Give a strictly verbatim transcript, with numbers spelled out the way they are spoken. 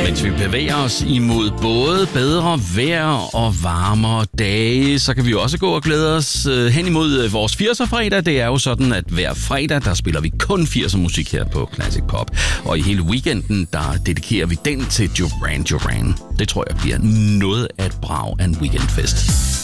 mens vi bevæger os imod både bedre vejr og varmere dage, så kan vi jo også gå og glæde os hen imod vores firser-fredag. Det er jo sådan, at hver fredag, der spiller vi kun firser-musik her på Classic Pop. Og i hele weekenden, der dedikerer vi den til Duran Duran. Det tror jeg bliver noget af et brag af en weekendfest.